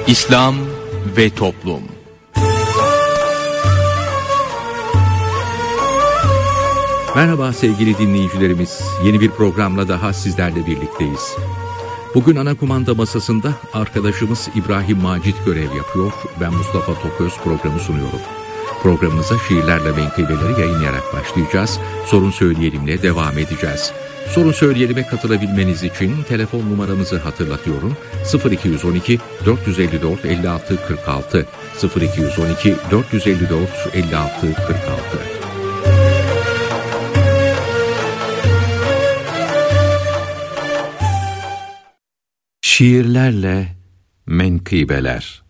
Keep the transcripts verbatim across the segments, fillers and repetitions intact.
İslam ve Toplum. Merhaba sevgili dinleyicilerimiz. Yeni bir programla daha sizlerle birlikteyiz. Bugün ana kumanda masasında arkadaşımız İbrahim Macit görev yapıyor. Ben Mustafa Toköz programı sunuyorum. Programımıza şiirlerle menkıbeleri yayınlayarak başlayacağız. Sorun Söyleyelim'le devam edeceğiz. Sorun Söyleyelim'e katılabilmeniz için telefon numaramızı hatırlatıyorum. sıfır iki on iki dört yüz elli dört elli altı kırk altı sıfır iki on iki dört yüz elli dört elli altı kırk altı. Şiirlerle menkıbeler.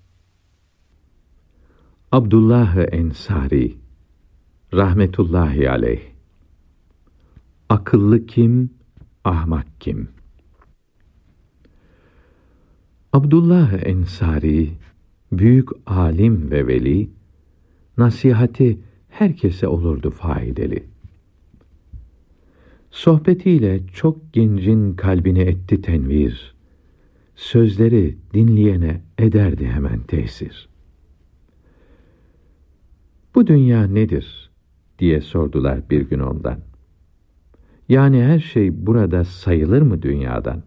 Abdullah-ı Ensari rahmetullahi aleyh. Akıllı kim, ahmak kim? Abdullah-ı Ensari, büyük alim ve veli, nasihati herkese olurdu faydalı. Sohbetiyle çok gencin kalbini etti tenvir, sözleri dinleyene ederdi hemen tesir. Bu dünya nedir diye sordular bir gün ondan. Yani her şey burada sayılır mı dünyadan?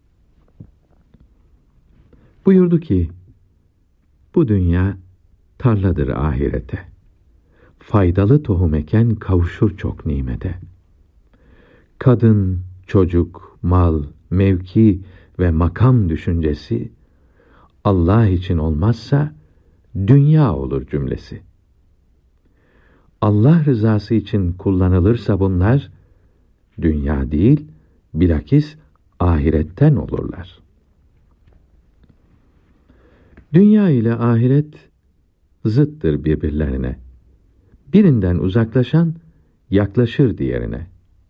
Buyurdu ki, bu dünya tarladır ahirete. Faydalı tohum eken kavuşur çok nimete. Kadın, çocuk, mal, mevki ve makam düşüncesi Allah için olmazsa dünya olur cümlesi. Allah rızası için kullanılırsa bunlar dünya değil, bilakis ahiretten olurlar. Dünya ile ahiret zıttır birbirlerine. Birinden uzaklaşan yaklaşır diğerine.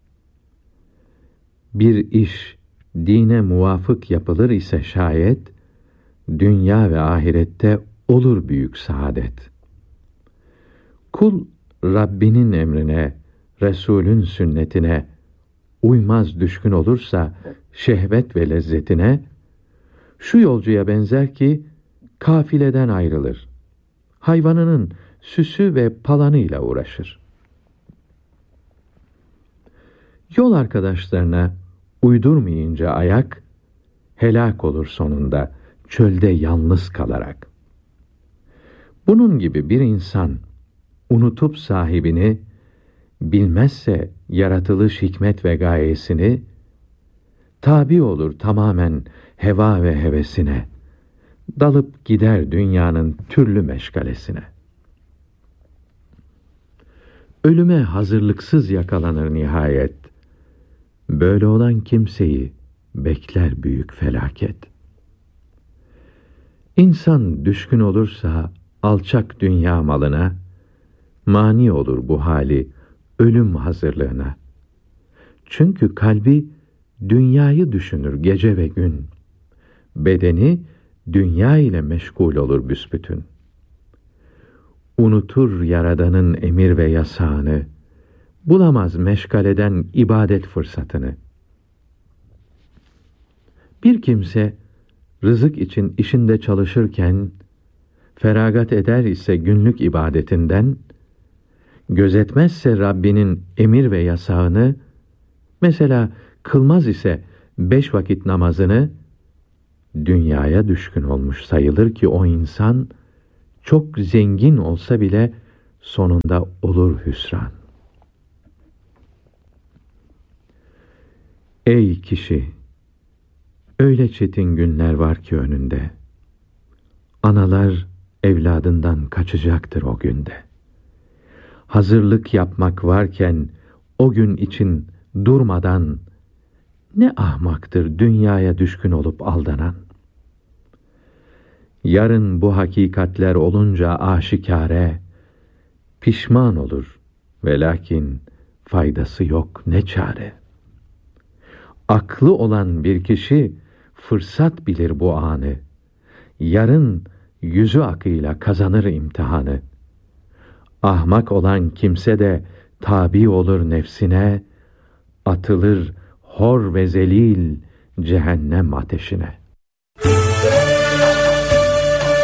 Bir iş dine muvafık yapılır ise şayet, dünya ve ahirette olur büyük saadet. Kul Rabbinin emrine, Resulün sünnetine uymaz düşkün olursa şehvet ve lezzetine, şu yolcuya benzer ki kafileden ayrılır. Hayvanının süsü ve palanıyla uğraşır. Yol arkadaşlarına uydurmayınca ayak, helak olur sonunda çölde yalnız kalarak. Bunun gibi bir insan unutup sahibini, bilmezse yaratılış hikmet ve gayesini, tabi olur tamamen heva ve hevesine, dalıp gider dünyanın türlü meşgalesine. Ölüme hazırlıksız yakalanır nihayet. Böyle olan kimseyi bekler büyük felaket. İnsan düşkün olursa alçak dünya malına, mani olur bu hali ölüm hazırlığına. Çünkü kalbi dünyayı düşünür gece ve gün. Bedeni dünya ile meşgul olur büsbütün. Unutur Yaradan'ın emir ve yasağını, bulamaz meşgaleden ibadet fırsatını. Bir kimse rızık için işinde çalışırken, feragat eder ise günlük ibadetinden, gözetmezse Rabbinin emir ve yasağını, mesela kılmaz ise beş vakit namazını, dünyaya düşkün olmuş sayılır ki o insan, çok zengin olsa bile sonunda olur hüsran. Ey kişi! Öyle çetin günler var ki önünde. Analar evladından kaçacaktır o günde. Hazırlık yapmak varken o gün için durmadan, ne ahmaktır dünyaya düşkün olup aldanan. Yarın bu hakikatler olunca aşikare, pişman olur ve lakin faydası yok ne çare. Aklı olan bir kişi fırsat bilir bu anı. Yarın yüzü akıyla kazanır imtihanı. Ahmak olan kimse de tabi olur nefsine, atılır hor ve zelil cehennem ateşine.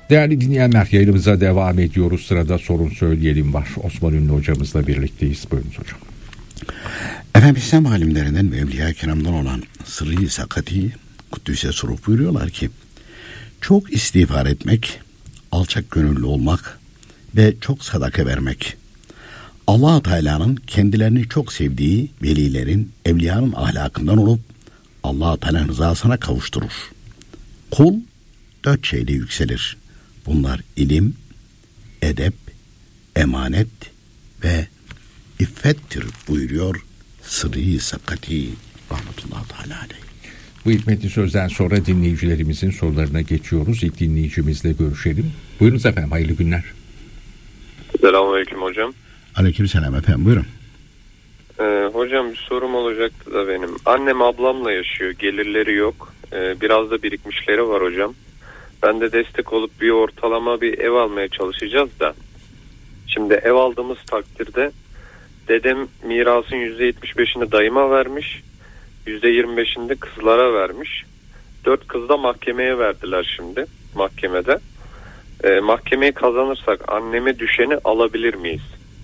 Değerli dinleyenler, yayınımıza devam ediyoruz. Sırada Sorun Söyleyelim var. Osman Ünlü hocamızla birlikteyiz. Buyurunuz hocam. Efendim, İslam alimlerinden ve Evliya-i Kiram'dan olan Sırrı-i Sakati Kuddüs'e sorup buyuruyorlar ki, çok istiğfar etmek, alçak gönüllü olmak ve çok sadaka vermek, Allah-u Teala'nın kendilerini çok sevdiği velilerin, evliyanın ahlakından olup Allah-u Teala'nın rızasına kavuşturur. Kul dört şeyle yükselir. Bunlar ilim, edep, emanet ve iffettir buyuruyor Sırrı-i Sakati rahmetullahi teala aleyh. Bu hikmetli sözden sonra dinleyicilerimizin sorularına geçiyoruz. İlk dinleyicimizle görüşelim. Buyurunuz efendim, hayırlı günler. Selamünaleyküm hocam. Aleykümselam efendim, buyurun. Ee, hocam bir sorum olacaktı da benim. Annem ablamla yaşıyor, gelirleri yok. Ee, biraz da birikmişleri var hocam. Ben de destek olup bir ortalama bir ev almaya çalışacağız da. Şimdi ev aldığımız takdirde dedem mirasın yüzde yetmiş beşini dayıma vermiş. yüzde yirmi beşini de kızlara vermiş. Dört kız da mahkemeye verdiler şimdi mahkemede. Ee, mahkemeyi kazanırsak anneme düşeni alabilir miyiz?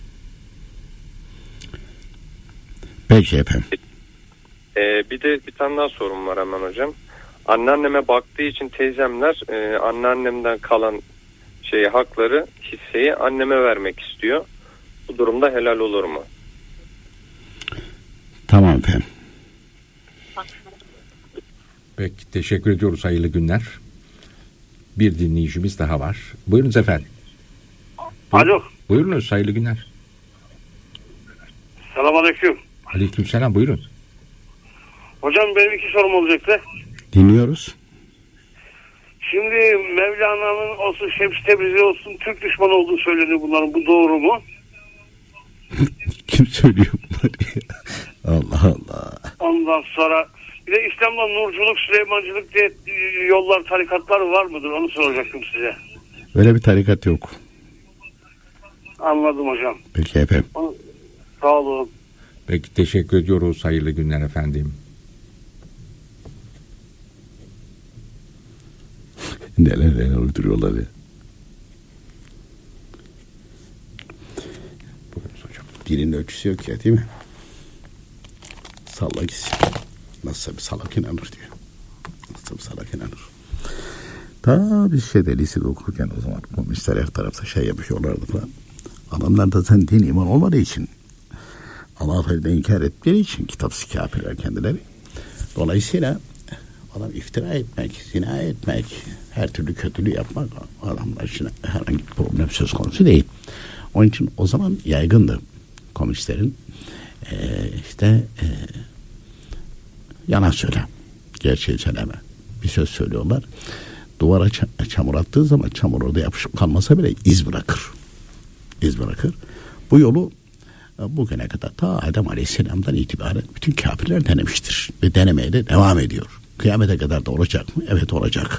Peki efendim. Ee, bir de bir tane daha sorum var hemen hocam. Anneanneme baktığı için teyzemler e, anneannemden kalan şeyi, hakları, hisseyi anneme vermek istiyor. Bu durumda helal olur mu? Tamam efendim. Peki, teşekkür ediyoruz, hayırlı günler. Bir dinleyicimiz daha var. Buyurunuz efendim. Alo. Buyurunuz, hayırlı günler. Selamünaleyküm. Aleykümselam, buyurun. Hocam benim iki sorum olacaktı. Dinliyoruz. Şimdi Mevlana'nın olsun, Şems Tebrizi olsun Türk düşmanı olduğu söyleniyor bunların. Bu doğru mu? Kim söylüyor bunları? Allah Allah. Ondan sonra bir de İslam'da nurculuk, Süleymancılık diye yollar, tarikatlar var mıdır? Onu soracaktım size. Öyle bir tarikat yok. Anladım hocam. Peki efendim. Sağ olun. Peki, teşekkür ediyoruz, hayırlı günler efendim. Neler neler uyduruyorlar ya. Buyurunuz hocam. Dilin ölçüsü yok ya, değil mi? Salla gitsin. Nasıl bir salak inanır diyor. Nasıl bir salak inanır. Ta biz şeyde lisede okurken o zaman komünistler her tarafta şey yapıyorlardı falan. Adamlar da sen din iman olmadığı için, Allah-u Teala'yı inkar ettikleri için kitapsız kafirler kendileri. Dolayısıyla adam iftira etmek, zina etmek, her türlü kötülüğü yapmak adamlar için herhangi bir problem söz konusu değil. Onun için o zaman yaygındı komünistlerin e, işte e, yalan söyle, gerçeği söyleme. Bir söz söylüyorlar. Duvara çamur attığı zaman çamur orada yapışıp kalmasa bile iz bırakır. İz bırakır. Bu yolu bugüne kadar ta Adem Aleyhisselam'dan itibaren bütün kafirler denemiştir. Ve denemeye de devam ediyor. Kıyamete kadar da olacak mı? Evet, olacak.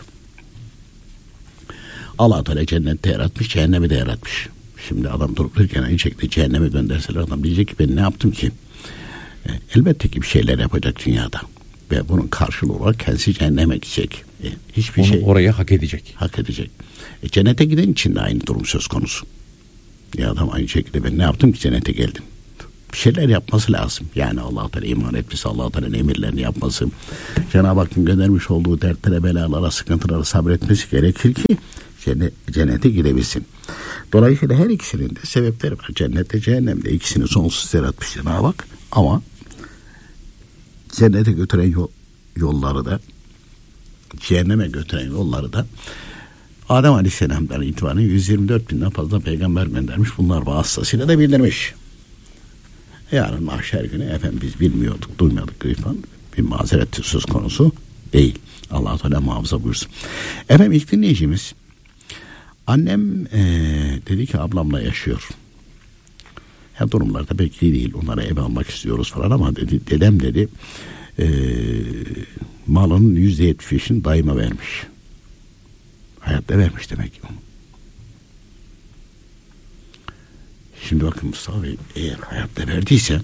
Allah Teala cennette yaratmış, cehennemi de yaratmış. Şimdi adam durup dururken aynı şekilde cehenneme gönderseler adam diyecek ki ben ne yaptım ki? E, elbette ki bir şeyler yapacak dünyada. Ve bunun karşılığı olarak kendisi cehenneme gidecek. E, hiçbir Onu şey oraya hak edecek. hak edecek. E, cennete giden için de aynı durum söz konusu. Ya adam aynı şekilde ben ne yaptım ki cennete geldim. Bir şeyler yapması lazım. Yani Allah-u Teala iman etmesi, Allah-u Teala'nın emirlerini yapması, Cenab-ı Hakk'ın göndermiş olduğu dertlere, belalara, sıkıntılara sabretmesi gerekir ki cennete gidebilsin. Dolayısıyla her ikisinin de sebepleri var. Cennette, cehennemde ikisini sonsuz yaratmış Cenab-ı Hak. Ama cennete götüren yol, yolları da, cehenneme götüren yolları da Adem Aleyhisselam'dan itibaren yüz yirmi dört binden fazla peygamber göndermiş. Bunlar vasıtasıyla da bildirmiş. Yarın mahşer günü efendim biz bilmiyorduk, duymuyorduk falan, bir mazeret söz konusu değil. Allah-u Teala muhafaza buyursun. Efendim ilk dinleyicimiz, annem ee, dedi ki ablamla yaşıyor. Her durumlarda pek iyi değil. Onlara ev almak istiyoruz falan ama dedi, dedem dedi ee, malının yüzde yetmiş beşini dayıma vermiş. Hayatta vermiş demek ki. Şimdi bakın Mustafa Bey, eğer hayatta verdiyse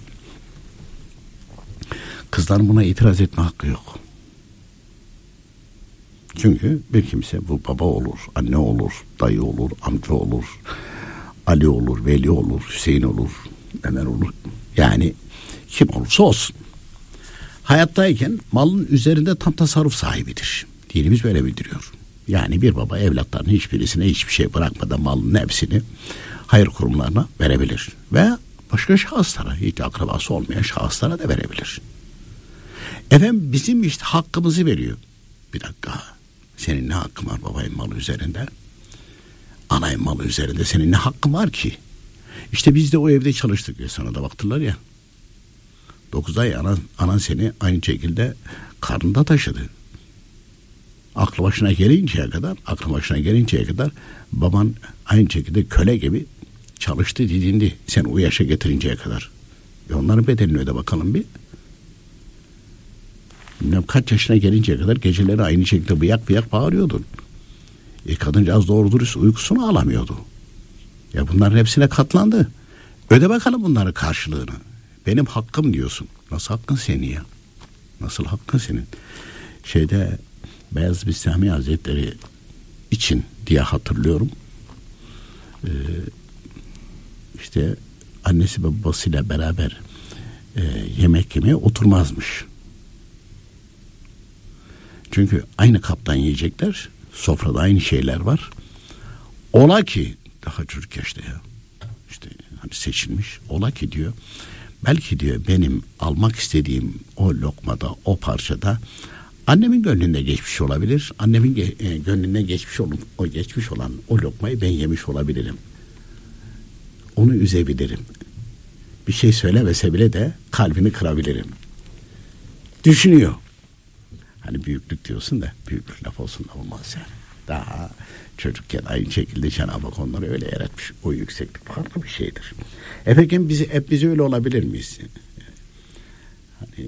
kızların buna itiraz etme hakkı yok. Çünkü bir kimse bu baba olur, anne olur, dayı olur, amca olur, Ali olur, Veli olur, Hüseyin olur, Ömer olur. Yani kim olursa olsun. Hayattayken malın üzerinde tam tasarruf sahibidir. Dinimiz böyle bildiriyor. Yani bir baba evlatlarının hiçbirisine hiçbir şey bırakmadan malın hepsini hayır kurumlarına verebilir. Ve başka şahıslara, hiç akrabası olmayan şahıslara da verebilir. Efendim bizim işte hakkımızı veriyor. Bir dakika, senin ne hakkın var babayın malı üzerinde? Anayın malı üzerinde senin ne hakkın var ki? İşte biz de o evde çalıştık ya, sana da baktılar ya. Dokuz ay anan, anan seni aynı şekilde karnında taşıdı. Aklı başına gelinceye kadar, aklı başına gelinceye kadar baban aynı şekilde köle gibi çalıştı, didindi. Sen o yaşa getirinceye kadar. E onların bedelini öde bakalım bir. Bilmem kaç yaşına gelinceye kadar geceleri aynı şekilde bıyak bıyak bağırıyordun. E kadıncağız doğru dürüst uykusunu alamıyordu. Ya bunların hepsine katlandı. Öde bakalım bunların karşılığını. Benim hakkım diyorsun. Nasıl hakkın senin ya? Nasıl hakkın senin? Şeyde Beyazıt Bistami Hazretleri için diye hatırlıyorum. Ee, işte annesi ve babasıyla beraber e, yemek yemeye oturmazmış. Çünkü aynı kaptan yiyecekler. Sofrada aynı şeyler var. Ola ki daha çocuk yaşta ya. İşte hani seçilmiş. Ola ki diyor. Belki diyor benim almak istediğim o lokmada, o parçada annemin gönlünde geçmiş olabilir. Annemin ge- e, gönlünde geçmiş olan, o geçmiş olan o lokmayı ben yemiş olabilirim. Onu üzebilirim. Bir şey söylemese bile de kalbini kırabilirim. Düşünüyor. Hani büyüklük diyorsun da büyüklük laf olsun da olmaz yani. Daha çocukken aynı şekilde Cenab-ı Hak onları öyle yaratmış. O yükseklik farklı bir şeydir. Efendim bizi, hep biz öyle olabilir miyiz? Hani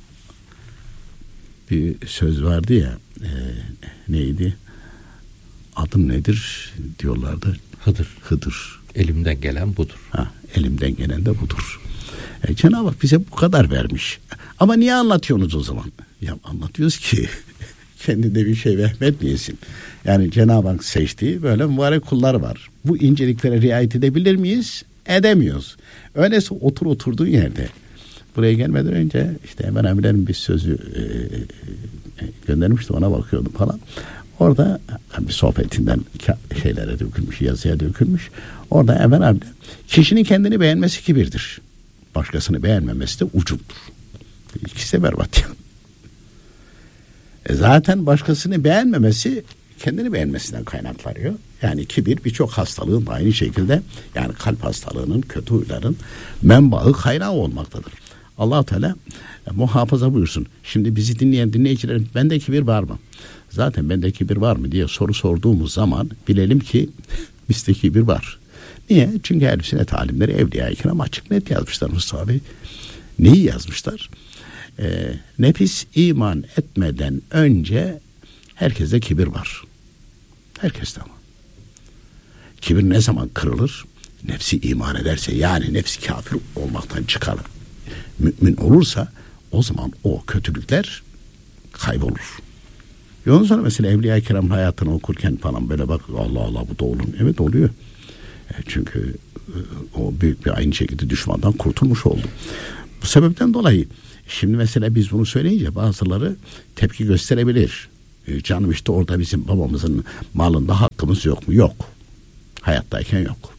bir söz vardı ya, e, neydi? Adın nedir diyorlardı. Hıdır. Hıdır. Elimden gelen budur. Ha, elimden gelen de budur. E, Cenab-ı Hak bize bu kadar vermiş. Ama niye anlatıyorsunuz o zaman? Ya anlatıyoruz ki kendinde bir şey vehmetmeyesin. Yani Cenab-ı Hak seçtiği böyle mübarek kullar var. Bu inceliklere riayet edebilir miyiz? Edemiyoruz. Öyleyse otur oturduğun yerde. Buraya gelmeden önce işte Emel abilerin bir sözü e, e, göndermişti, ona bakıyordum falan. Orada bir sohbetinden şeylere dökülmüş, yazıya dökülmüş. Orada Emel abi kişinin kendini beğenmesi kibirdir. Başkasını beğenmemesi de ucuptur. İkisi de berbat yani. E zaten başkasını beğenmemesi kendini beğenmesinden kaynaklanıyor. Yani kibir birçok hastalığın aynı şekilde, yani kalp hastalığının, kötü huyların menbaı, kaynağı olmaktadır. Allah-u Teala e, muhafaza buyursun. Şimdi bizi dinleyen dinleyicilerin bende kibir var mı? Zaten bende kibir var mı diye soru sorduğumuz zaman bilelim ki bizde kibir var. Niye? Çünkü ehl-i sünnet alimleri Evliya-i Kiram açık net yazmışlar Mustafa Bey. Neyi yazmışlar? E, nefis iman etmeden önce herkeste kibir var. Herkeste ama. Kibir ne zaman kırılır? Nefsi iman ederse, yani nefsi kafir olmaktan çıkar, mümin olursa o zaman o kötülükler kaybolur. Ve ondan sonra mesela Evliya-i Kiram'ın hayatını okurken falan böyle bak, Allah Allah bu da olur. Evet oluyor. E, çünkü e, o büyük bir aynı şekilde düşmandan kurtulmuş oldu. Bu sebepten dolayı şimdi mesela biz bunu söyleyince bazıları tepki gösterebilir. E, canım işte orada bizim babamızın malında hakkımız yok mu? Yok. Hayattayken yok.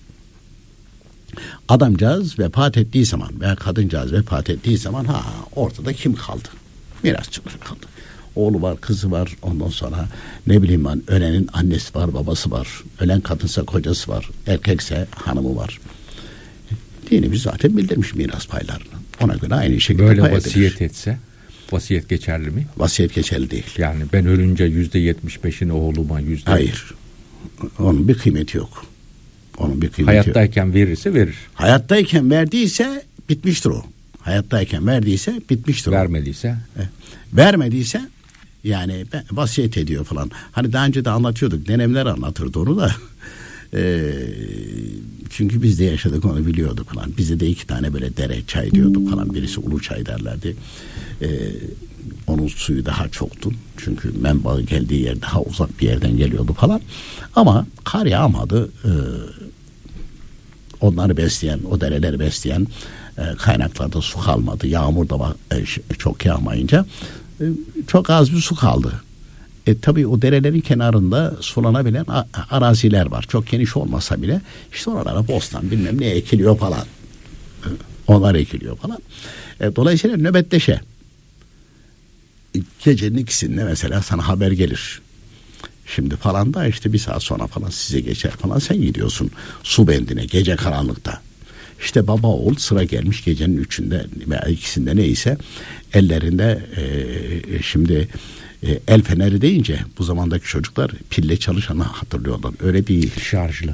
Adamcağız vefat ettiği zaman veya kadıncağız vefat ettiği zaman ha ortada kim kaldı? Mirasçılar kaldı. Oğlu var, kızı var, ondan sonra ne bileyim ben, ölenin annesi var, babası var. Ölen kadınsa kocası var, erkekse hanımı var. Dinimiz zaten bildirmiş miras paylarını. Ona göre aynı şekilde böyle pay vasiyet edilir. etse, vasiyet geçerli mi? Vasiyet geçerli değil. Yani ben ölünce yüzde yetmiş beşini oğluma, yüzde... Hayır. Onun bir kıymeti yok. Onun bir kıymeti Hayattayken yok. verirse verir. Hayattayken verdiyse bitmiştir o. Hayattayken verdiyse bitmiştir o. Vermediyse? Evet. Vermediyse yani vasiyet ediyor falan. Hani daha önce de anlatıyorduk. Nenemler anlatırdı onu da. E, çünkü biz de yaşadık, onu biliyorduk falan. Bize de iki tane böyle dere çay diyorduk falan. Birisi ulu çay derlerdi. E, onun suyu daha çoktu. Çünkü menbaı geldiği yer daha uzak bir yerden geliyordu falan. Ama kar yağmadı. E, onları besleyen, o dereleri besleyen e, kaynaklarda su kalmadı. Yağmur da e, çok yağmayınca e, çok az bir su kaldı. E, tabii o derelerin kenarında sulanabilen a- araziler var. Çok geniş olmasa bile işte oralara bostan bilmem ne ekiliyor falan. E, onlar ekiliyor falan. E, dolayısıyla nöbetleşe. Gecenin ikisinde mesela sana haber gelir. Şimdi falan da işte bir saat sonra falan size geçer falan, sen gidiyorsun su bendine gece karanlıkta. İşte baba oğul sıra gelmiş gecenin üçünde veya ikisinde neyse ellerinde e, şimdi e, el feneri deyince bu zamandaki çocuklar pille çalışanı hatırlıyorlar. Öyle değil. Şarjlı.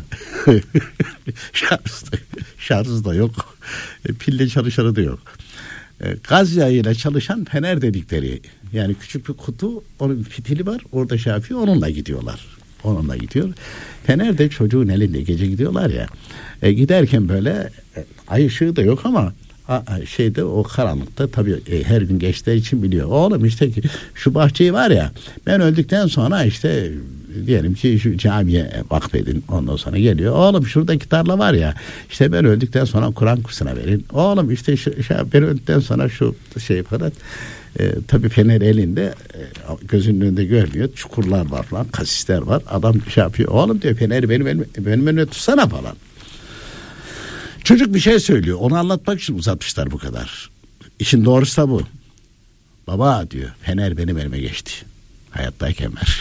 Şarj, şarj da yok. E, pille çalışanı da yok. E, gaz yağıyla çalışan fener dedikleri, yani küçük bir kutu, onun fitili var orada şey yapıyor, onunla gidiyorlar. Onunla gidiyor. Fener de çocuğun elinde gece gidiyorlar ya. E, giderken böyle e, ay ışığı da yok ama a, a, şeyde o karanlıkta tabii e, her gün geçtiği için biliyor. Oğlum işte ki şu bahçeyi var ya, ben öldükten sonra işte diyelim ki şu camiye vakfedin, ondan sonra geliyor. Oğlum şuradaki tarla var ya, işte ben öldükten sonra Kur'an kursuna verin. Oğlum işte şu, şu ben öldükten sonra şu şey falan. E, tabii fener elinde, e, gözünün önünde görmüyor. Çukurlar var falan, kasisler var. Adam şey yapıyor. Oğlum diyor, feneri benim benim, benim önüne tutsana falan. Çocuk bir şey söylüyor. Onu anlatmak için uzatmışlar bu kadar. İşin doğrusu da bu. Baba diyor, fener benim elime geçti. Hayattayken ver.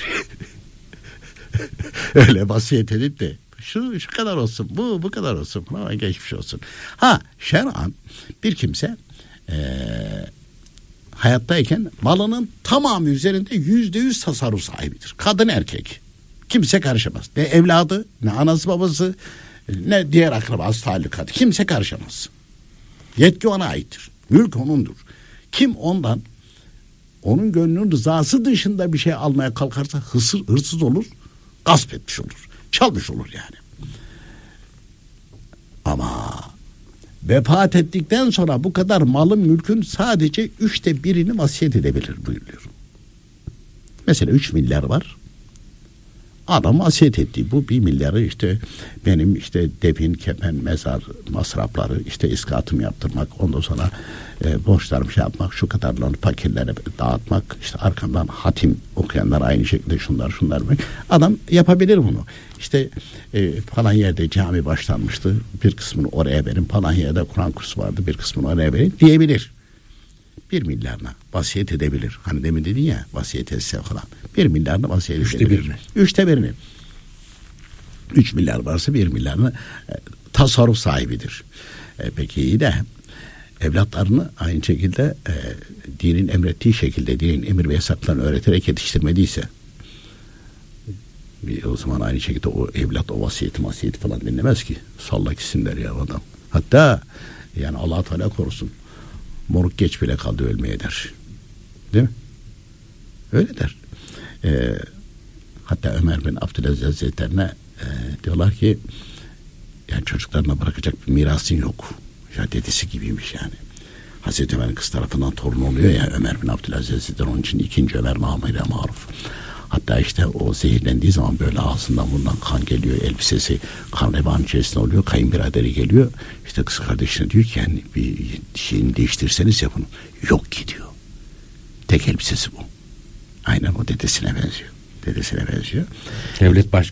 Öyle vasiyet edip de şu şu kadar olsun, bu bu kadar olsun falan, geçmiş olsun. Ha, şer'an bir kimse eee hayattayken malının tamamı üzerinde yüzde yüz tasarruf sahibidir. Kadın erkek. Kimse karışamaz. Ne evladı, ne anası babası, ne diğer akrabası, talukatı. Kimse karışamaz. Yetki ona aittir. Mülk onundur. Kim ondan onun gönlünün rızası dışında bir şey almaya kalkarsa hırsız, hırsız olur, gasp etmiş olur. Çalmış olur yani. Ama vefat ettikten sonra bu kadar malın mülkün sadece üçte birini vasiyet edebilir buyuruyor. Mesela üç milyar var. Adam vasiyet etti. Bu bir milyarı işte benim işte defin, kefen, mezar masrafları, işte iskatım yaptırmak, ondan sonra e, borçlarımı şey yapmak, şu kadarlarını fakirlere dağıtmak, işte arkamdan hatim okuyanlar aynı şekilde şunlar şunlar. Adam yapabilir bunu. İşte e, falan yerde cami başlanmıştı, bir kısmını oraya verin, falan yerde Kur'an kursu vardı, bir kısmını oraya verin diyebilir. Bir milyarına vasiyet edebilir. Hani demin dedin ya, vasiyet etse falan. Bir milyarına vasiyet Üçte edebilir. birini. Üçte birini. Üç milyar varsa bir milyarını e, tasarruf sahibidir. E, peki iyi de evlatlarını aynı şekilde e, dinin emrettiği şekilde, dinin emir ve yasaklarını öğreterek yetiştirmediyse, o zaman aynı şekilde o evlat o vasiyeti vasiyeti falan dinlemez ki. Salla gitsin der ya adam. Hatta yani Allah Teala korusun, moruk geç bile kaldı ölmeye der. Değil mi? Öyle der. Ee, hatta Ömer bin Abdülaziz Hazretlerine e, diyorlar ki yani çocuklarına bırakacak bir mirasın yok. Ya dedesi gibiymiş yani. Hazreti Ömer'in kız tarafından torun oluyor ya Ömer bin Abdülaziz Hazretleri, onun için ikinci Ömer namıyla maruf. Hatta işte o zehirlendiği zaman böyle ağzından bundan kan geliyor, elbisesi kan revan içerisinde oluyor, kayınbiraderi geliyor, işte kız kardeşine diyor ki yani bir şeyini değiştirseniz ya bunu. Yok ki diyor. Tek elbisesi bu. Aynen o dedesine benziyor. Dedesine benziyor. Devlet baş